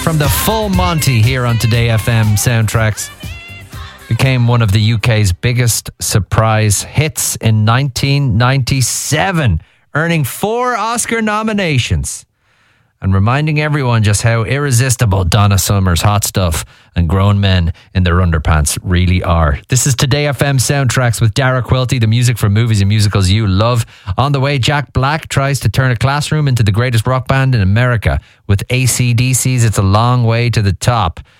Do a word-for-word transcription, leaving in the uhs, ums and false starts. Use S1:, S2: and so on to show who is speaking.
S1: from the Full Monty here on Today F M Soundtracks. Became one of the U K's biggest surprise hits in nineteen ninety-seven, earning four Oscar nominations and reminding everyone just how irresistible Donna Summer's Hot Stuff and Grown Men in Their Underpants really are. This is Today F M Soundtracks with Dara Quilty, the music from movies and musicals you love. On the way, Jack Black tries to turn a classroom into the greatest rock band in America with A C D C's It's a Long Way to the Top.